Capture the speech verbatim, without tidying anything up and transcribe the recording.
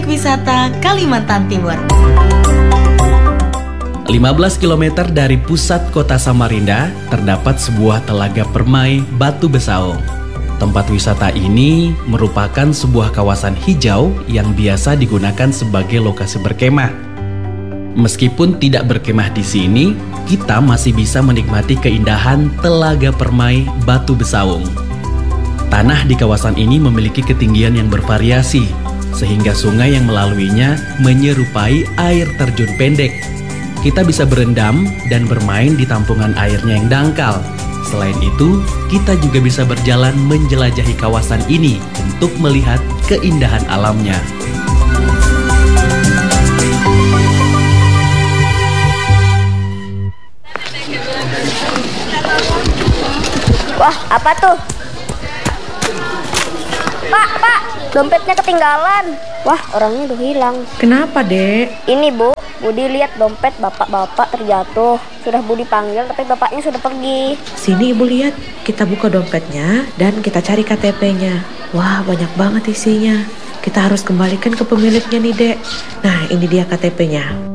Wisata Kalimantan Timur. lima belas kilometer dari pusat kota Samarinda terdapat sebuah telaga permai Batu Besaung. Tempat wisata ini merupakan sebuah kawasan hijau yang biasa digunakan sebagai lokasi berkemah. Meskipun tidak berkemah di sini, kita masih bisa menikmati keindahan Telaga Permai Batu Besaung. Tanah di kawasan ini memiliki ketinggian yang bervariasi, sehingga sungai yang melaluinya menyerupai air terjun pendek. Kita bisa berendam dan bermain di tampungan airnya yang dangkal. Selain itu, kita juga bisa berjalan menjelajahi kawasan ini untuk melihat keindahan alamnya. Wah, apa tuh? Pak, Pak, dompetnya ketinggalan. Wah, orangnya udah hilang. Kenapa, Dek? Ini, Bu, Budi lihat dompet bapak-bapak terjatuh. Sudah Budi panggil, tapi bapaknya sudah pergi. Sini Ibu lihat, kita buka dompetnya dan kita cari K T P-nya. Wah, banyak banget isinya. Kita harus kembalikan ke pemiliknya nih, Dek. Nah, ini dia K T P-nya.